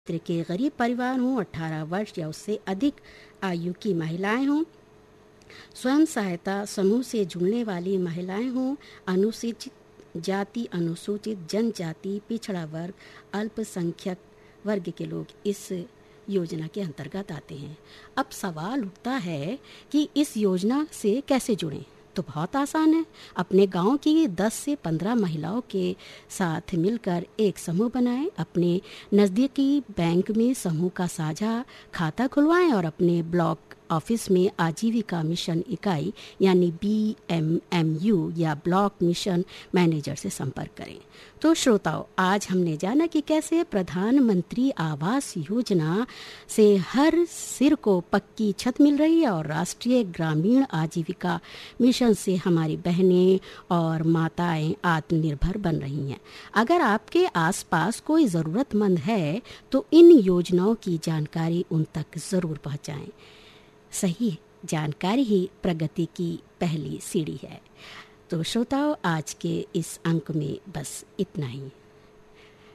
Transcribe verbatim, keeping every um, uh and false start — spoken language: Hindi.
क्षेत्र के गरीब परिवार हों, अठारह वर्ष या उससे अधिक आयु की महिलाएं हों, स्वयं सहायता समूह से जुड़ने वाली महिलाएं हों, अनुसूचित जाति, अनुसूचित जनजाति, पिछड़ा वर्ग, अल्पसंख्यक वर्ग के लोग इस योजना के अंतर्गत आते हैं। अब सवाल उठता है कि इस योजना से कैसे जुड़ें। तो बहुत आसान है। अपने गांव की दस से पंद्रह महिलाओं के साथ मिलकर एक समूह बनाएं, अपने नज़दीकी बैंक में समूह का साझा खाता खुलवाएं और अपने ब्लॉक ऑफिस में आजीविका मिशन इकाई यानी बी एम एम यू या ब्लॉक मिशन मैनेजर से संपर्क करें। तो श्रोताओं, आज हमने जाना कि कैसे प्रधानमंत्री आवास योजना से हर सिर को पक्की छत मिल रही है और राष्ट्रीय ग्रामीण आजीविका मिशन से हमारी बहनें और माताएं आत्मनिर्भर बन रही हैं। अगर आपके आसपास कोई ज़रूरतमंद है तो इन योजनाओं की जानकारी उन तक ज़रूर पहुंचाएं। सही जानकारी ही प्रगति की पहली सीढ़ी है। तो श्रोताओं, आज के इस अंक में बस इतना ही।